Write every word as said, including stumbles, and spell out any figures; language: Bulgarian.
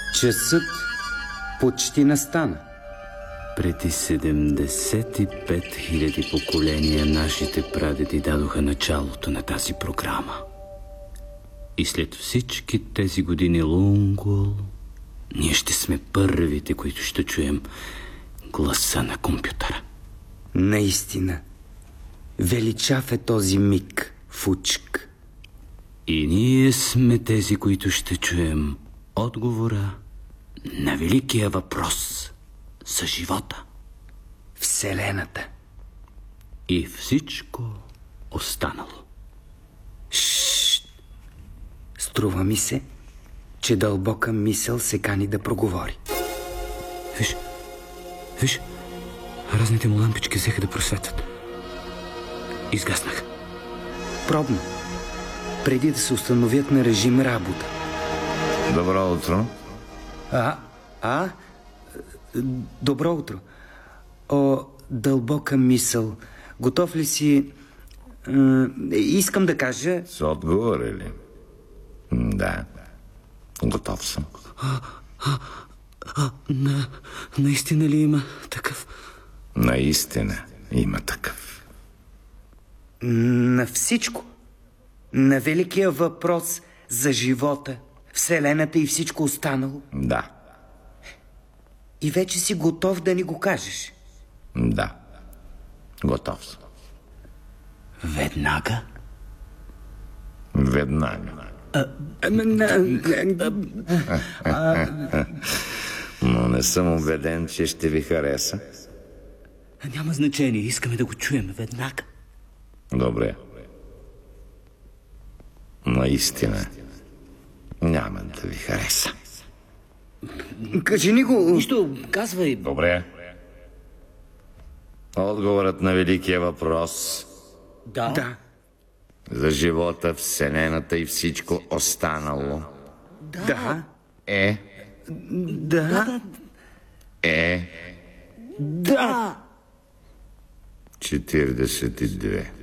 Часът почти настана. Преди седемдесет и пет хиляди поколения нашите прадеди дадоха началото на тази програма. И след всички тези години Лунгол, ние ще сме първите, които ще чуем гласа на компютъра. Наистина, величав е този миг, Фучк. И ние сме тези, които ще чуем отговора на великия въпрос за живота, Вселената и всичко останало. Шшт! Струва ми се, че дълбока мисъл се кани да проговори. Виж, виж, разните му лампички взеха да просветват. Изгаснах. Пробно, преди да се установят на режим работа. Добро утро. А, а? Добро утро. О, дълбока мисъл. Готов ли си... Е, искам да кажа... С отговор ли? Да. Готов съм. А, а, а, на, наистина ли има такъв? Наистина има такъв. На всичко. На великия въпрос за живота, Вселената и всичко останало. Да. И вече си готов да ни го кажеш. Да. Готов съм. Веднага? Веднага. А, а, а, Но не съм убеден, че ще ви хареса. Няма значение, искаме да го чуем веднага. Добре. Наистина няма да ви хареса. Кажи ни го... Нищо, казвай. Добре. Отговорът на великия въпрос Да? Да. за живота, Вселената и всичко останало Да. е... Да. е... Да. четиридесет и две.